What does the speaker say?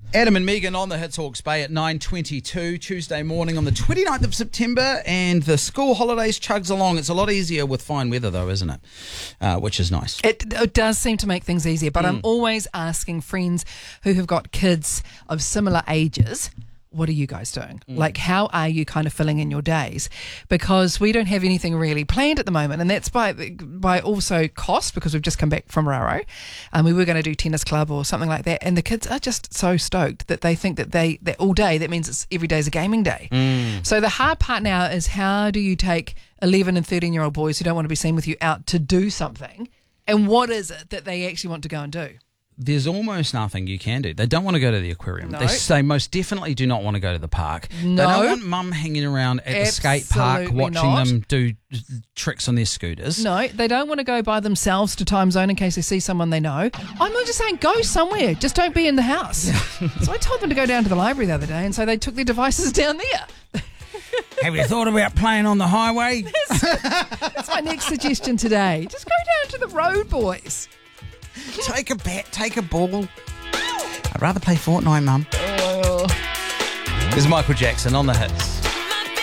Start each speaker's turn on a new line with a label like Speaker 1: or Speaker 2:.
Speaker 1: Adam and Megan on the Hits Hawke's Bay at 9:22 Tuesday morning on the 29th of September, and the school holidays chugs along. It's a lot easier with fine weather though, isn't it? Which is nice.
Speaker 2: It does seem to make things easier, but I'm always asking friends who have got kids of similar ages, what are you guys doing? Like, how are you kind of filling in your days? Because we don't have anything really planned at the moment, and that's by also cost, because we've just come back from Raro, and we were going to do tennis club or something like that, and the kids are just so stoked that they think that all day, that means it's every day's a gaming day. So the hard part now is, how do you take 11 and 13-year-old boys who don't want to be seen with you out to do something, and what is it that they actually want to go and do?
Speaker 1: There's almost nothing you can do. They don't want to go to the aquarium.
Speaker 2: No.
Speaker 1: They most definitely do not want to go to the park.
Speaker 2: No.
Speaker 1: They don't want mum hanging around at the skate park watching them do tricks on their scooters.
Speaker 2: No, they don't want to go by themselves to Time Zone in case they see someone they know. I'm not just saying go somewhere. Just don't be in the house. So I told them to go down to the library the other day, and so they took their devices down there.
Speaker 1: Have you thought about playing on the highway?
Speaker 2: That's my next suggestion today. Just go down to the road, boys.
Speaker 1: Take a bat, take a ball. I'd rather play Fortnite, mum. There's Michael Jackson on the Hits.